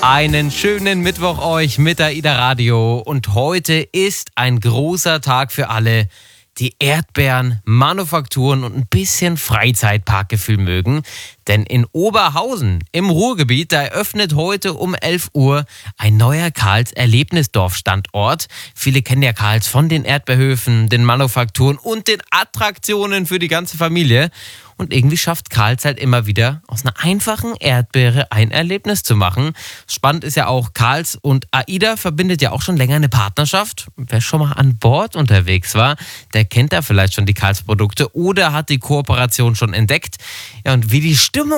Einen schönen Mittwoch euch mit AIDA Radio und heute ist ein großer Tag für alle, die Erdbeeren, Manufakturen und ein bisschen Freizeitparkgefühl mögen. Denn in Oberhausen im Ruhrgebiet, da eröffnet heute um 11 Uhr ein neuer Karls Erlebnisdorf-Standort. Viele kennen ja Karls von den Erdbeerhöfen, den Manufakturen und den Attraktionen für die ganze Familie. Und irgendwie schafft Karls halt immer wieder, aus einer einfachen Erdbeere ein Erlebnis zu machen. Spannend ist ja auch, Karls und AIDA verbindet ja auch schon länger eine Partnerschaft. Wer schon mal an Bord unterwegs war, der kennt da vielleicht schon die Karls Produkte oder hat die Kooperation schon entdeckt. Ja, und wie die Stimmung